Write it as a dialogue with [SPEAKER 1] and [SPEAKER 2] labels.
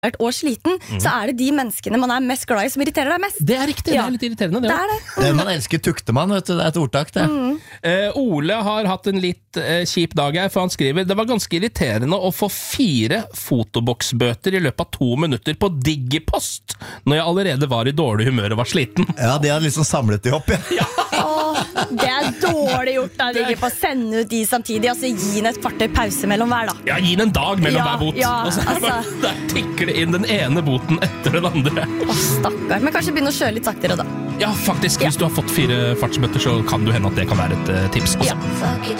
[SPEAKER 1] og sliten, så det de menneskene man mest glad i som irriterer deg mest.
[SPEAKER 2] Det riktig, det litt irriterende det.
[SPEAKER 1] Det
[SPEAKER 3] Det man elsker tukter man, vet du, det et ordtak det.
[SPEAKER 2] Ole har hatt en litt kjip dag her, for han skriver: det var ganske irriterende å få 4 fotoboksbøter i løpet av 2 minutter på Digipost, når jeg allerede var i dårlig humør og var sliten.
[SPEAKER 3] Ja, de hadde liksom samlet de opp, ja.
[SPEAKER 1] Det dårlig gjort da, det ikke på å sende ut de samtidig, altså gi den et kvarter pause mellom hver da.
[SPEAKER 2] Ja, gi den en dag mellom hver bot.
[SPEAKER 1] Ja,
[SPEAKER 2] og så der tikker det inn den ene boten etter den andre.
[SPEAKER 1] Stakkar, men kanskje begynne å kjøre litt saktere da.
[SPEAKER 2] Ja, faktisk, hvis du har fått 4 fartsbøtter, så kan du hende at det kan være et tips også.
[SPEAKER 1] Ja.